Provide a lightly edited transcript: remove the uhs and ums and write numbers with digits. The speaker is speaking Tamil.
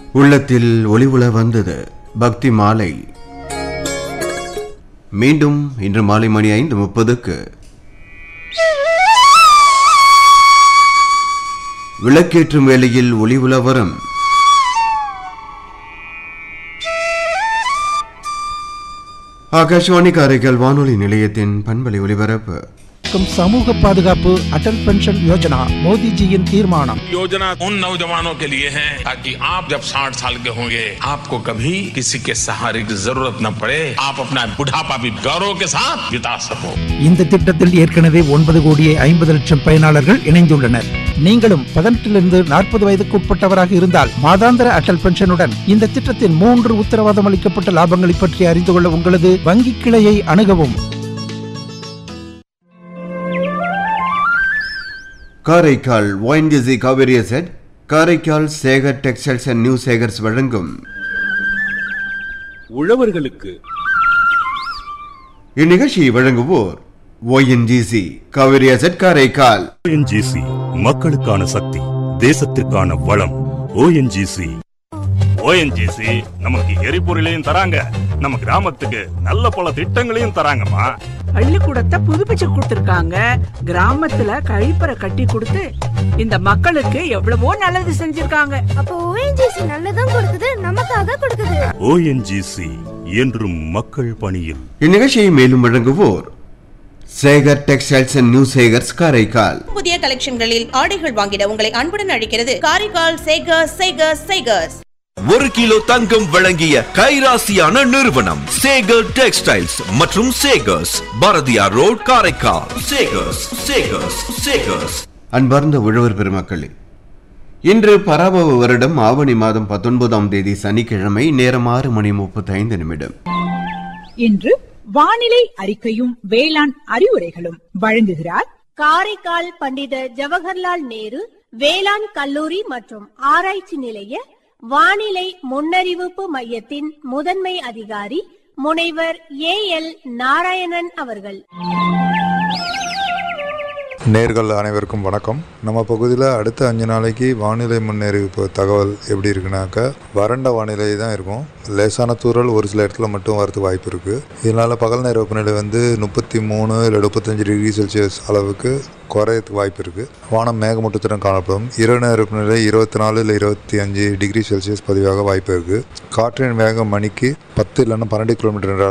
உள்ளத்தில் ஒளிவுல வந்தது பக்தி மாலை. மீண்டும் இன்று மாலை மணி 5:30 விளக்கேற்றும் வேளையில் ஒளிவுல வரும் ஆகாஷவாணி காரைக்கால் வானொலி நிலையத்தின் பண்பலை ஒலிபரப்பு. சமூக பாதுகாப்பு அடல் பென்ஷன் யோஜனா மோடிஜியின் தீர்மானம். योजना उन नौजवानों के लिए है ताकि आप जब 60 साल के होंगे आपको कभी किसी के सहारे की जरूरत न पड़े, आप अपना बुढ़ापा भी गौरव के साथ बिता सको. இந்த திட்டத்தில் ஏற்கனவே 9,50,00,000 பயனாளர்கள் இணைந்துள்ளனர். நீங்களும் 18 40 வயதுக்கு உட்பட்டவராக இருந்தால் மாதாந்திர அடல் பென்ஷனுடன் இந்த திட்டத்தின் 3 உத்தரவாதம் அளிக்கப்பட்ட லாபங்களை பற்றி அறிந்து கொள்ள உங்களது வங்கி கிளையை அணுகவும். Karaikal ONGC Kaveri asset, Karaikal Sekar textiles and new Sekar's வழங்கும் உழவர்களுக்கு. இந்நிகழ்ச்சியை வழங்குவோர் ONGC Kaveri asset Karaikal. ONGC மக்களுக்கான சக்தி, தேசத்திற்கான வளம். ONGC நமக்கு எரிபொருளையும் தராங்க, நம்ம கிராமத்துக்கு நல்ல பல திட்டங்களையும் தராங்கம்மா. பள்ளிக்கூடத்தை புதுப்பிச்சு கொடுத்திருக்காங்க, கிராமத்துல கழிப்பறை கட்டி கொடுத்து இந்த மக்களுக்கு எவ்வளவோ நல்லது செஞ்சிருக்காங்க. அப்போ ONGC நல்லதும் கொடுக்குது, நமக்காக கொடுக்குது. ONGC என்றும் மக்கள் பணியில். இந்நிகழ்ச்சியை மேலும் வழங்குவோர் Sekar textiles and new Sekar's Karaikal. புதிய கலெக்ஷன்களில் ஆடைகள் வாங்கிட உங்களை அன்புடன் அழைக்கிறது காரைக்கால் சேகர்ஸ். 1 கிலோ தங்கம் வழங்கிய கைராசியான நிறுவனம் சேகர் டெக்ஸ்டைல்ஸ் மற்றும் சேகர்ஸ், பாரதியார் ரோட், காரைக்கால். சேகர்ஸ். அன்பார்ந்த உழவர் பெருமக்களே, இன்று பராபவ வருடம் ஆவணி மாதம் 19ஆம் தேதி சனிக்கிழமை, நேரம் 6:35. இன்று வானிலை அறிக்கையும் வேளாண் அறிவுரைகளும் வழங்குகிறார் காரைக்கால் பண்டித ஜவஹர்லால் நேரு வேளாண் கல்லூரி மற்றும் ஆராய்ச்சி நிலைய வானிலை முன்னறிவிப்பு மையத்தின் முதன்மை அதிகாரி முனைவர் AL நாராயணன் அவர்கள். நேர்கள் அனைவருக்கும் வணக்கம். நம்ம பகுதியில் அடுத்த 5 நாளைக்கு வானிலை முன்னறிவிப்பு தகவல் எப்படி இருக்குனாக்கா, வறண்ட வானிலை தான் இருக்கும். லேசான தூறல் ஒரு சில இடத்துல மட்டும் வரதுக்கு வாய்ப்பு இருக்குது. இதனால் பகல் நேர வெப்பநிலை 33 இல்லை 35 டிகிரி செல்சியஸ் அளவுக்கு குறையத்துக்கு வாய்ப்பு இருக்குது. வானம் மேகமூட்டத்துடன் காணப்படும். இரவு நேர வெப்பநிலை 24 இல்லை 25 டிகிரி செல்சியஸ் பதிவாக வாய்ப்பு இருக்குது. காற்றின் வேகம் மணிக்கு 10 இல்லைன்னா 12 கிலோமீட்டர்